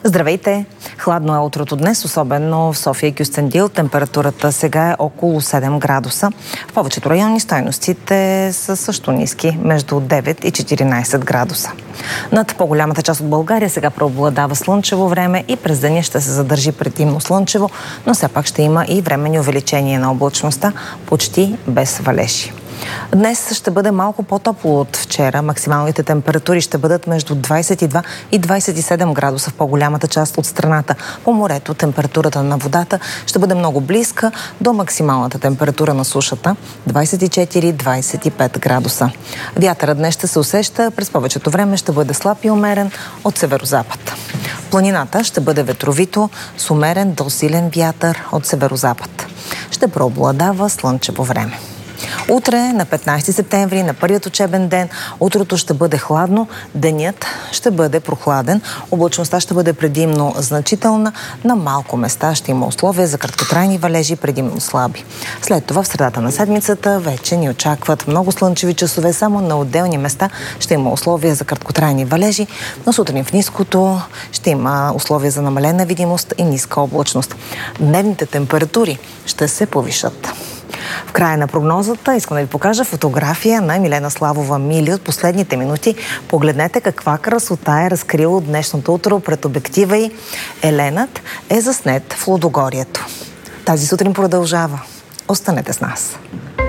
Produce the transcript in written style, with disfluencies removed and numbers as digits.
Здравейте! Хладно е утрото днес, особено в София и Кюстендил. Температурата сега е около 7 градуса. В повечето райони стойностите са също ниски, между 9 и 14 градуса. Над по-голямата част от България сега преобладава слънчево време и през деня ще се задържи предимно слънчево, но все пак ще има и временни увеличения на облачността, почти без валежи. Днес ще бъде малко по-топло от вчера. Максималните температури ще бъдат между 22 и 27 градуса в по-голямата част от страната. По морето температурата на водата ще бъде много близка до максималната температура на сушата – 24-25 градуса. Вятърът днес ще се усеща, през повечето време ще бъде слаб и умерен от северозапад. Планината ще бъде ветровито с умерен до силен вятър от северозапад. Ще преобладава слънчево време. Утре, на 15 септември, на първият учебен ден, утрото ще бъде хладно, денят ще бъде прохладен, облачността ще бъде предимно значителна, на малко места ще има условия за краткотрайни валежи, предимно слаби. След това в средата на седмицата вече ни очакват много слънчеви часове, само на отделни места ще има условия за краткотрайни валежи, но сутрин в ниското ще има условия за намалена видимост и ниска облачност. Дневните температури ще се повишат. В края на прогнозата искам да ви покажа фотография на Милена Славова Мили от последните минути. Погледнете каква красота е разкрило днешното утро пред обектива й. Еленът е заснет в Лудогорието. Тази сутрин продължава. Останете с нас.